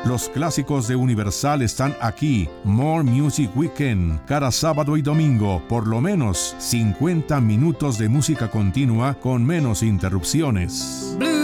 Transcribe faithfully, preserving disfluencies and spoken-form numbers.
Los clásicos de Universal están aquí. More Music Weekend. Cada sábado y domingo, por lo menos cincuenta minutos de música continua con menos interrupciones.